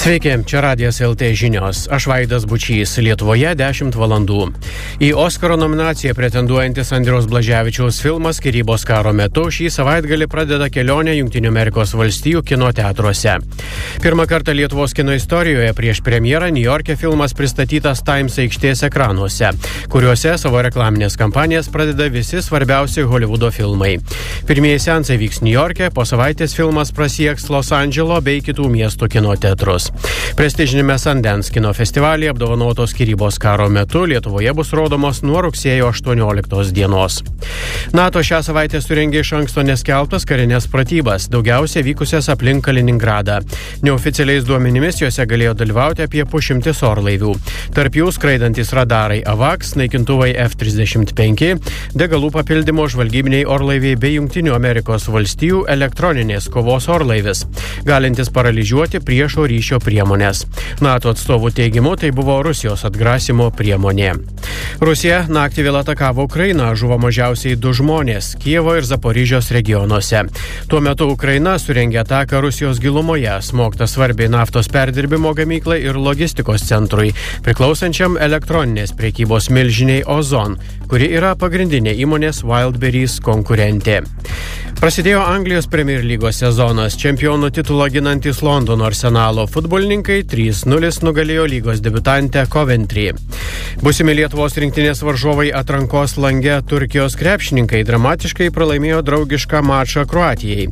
Sveiki, čia Radijas LT žinios. Aš Vaidas Bučys, Lietuvoje 10 valandų. Į Oskaro nominaciją pretenduojantis Andriaus Blaževičiaus filmas Skyrybos karo metu šį savaitgalį pradeda kelionę Jungtinių Amerikos valstijų kino teatruose. Pirmą kartą Lietuvos kino istorijoje prieš premjerą Niujorke filmas pristatytas Times aikštės ekranuose, kuriuose savo reklaminės kampanijas pradeda visi svarbiausi Holivudo filmai. Pirmieji seansai vyks Niujorke, po savaitės filmas prasieks Los Andželo bei kitų miestų kino teatrus. Prestižinėme Sundance kino festivalyje apdovanotos Skyrybos karo metu Lietuvoje bus rodomos nuo rugsėjo 18 dienos. NATO šią savaitę surengė iš anksto neskelbtas karinės pratybas, daugiausia vykusias aplink Kaliningradą. Neoficialiais duomenimis juose galėjo dalyvauti apie 100 orlaivių. Tarp jų skraidantis radarai AVAX, naikintuvai F-35, degalų papildymo žvalgybiniai orlaiviai bei Jungtinių Amerikos valstijų elektroninės kovos orlaivis, galintis paralyžiuoti priešo ryšio priemonės. NATO atstovų teigimu tai buvo Rusijos atgrasimo priemonė. Rusija naktį vėl atakavo Ukrainą, žuvo mažiausiai 2 žmonės Kijevo ir Zaporižės regionuose. Tuo metu Ukraina surengė ataką Rusijos gilumoje, smogta svarbiai naftos perdirbimo gamyklai ir logistikos centrui, priklausančiam elektroninės prekybos milžiniai Ozon, kuri yra pagrindinė įmonės Wildberries konkurentė. Prasidėjo Anglijos Premier lygos sezonas. Čempionų titulą ginantis Londono Arsenalo futbolininkai 3-0 nugalėjo lygos debiutantę Coventry. Būsimi Lietuvos rinktinės varžovai atrankos lange Turkijos krepšininkai dramatiškai pralaimėjo draugišką mačą Kroatijai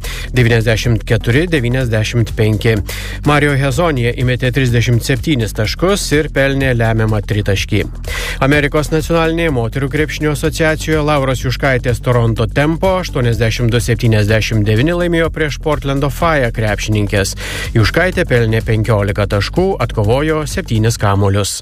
94-95. Mario Hezonija įmetė 37 taškus ir pelnė lemiamą tritaškį. Amerikos nacionalinėje moterų krepšinio asociacijoje Lauros Juškaitės Toronto Tempo 82-79 laimėjo prieš Portlando Fire krepšininkės. Juškaitė pelnė 15 taškų, atkovojo 7 kamuolius.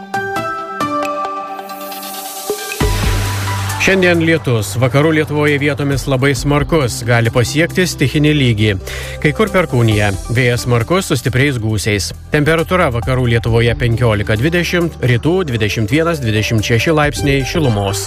Šiandien lietus. Vakarų Lietuvoje vietomis labai smarkus, gali pasiekti stichinį lygį. Kai kur perkūnija. Vėjas smarkus su stipriais gūsiais. Temperatūra vakarų Lietuvoje 15-20, rytų 21-26 laipsniai šilumos.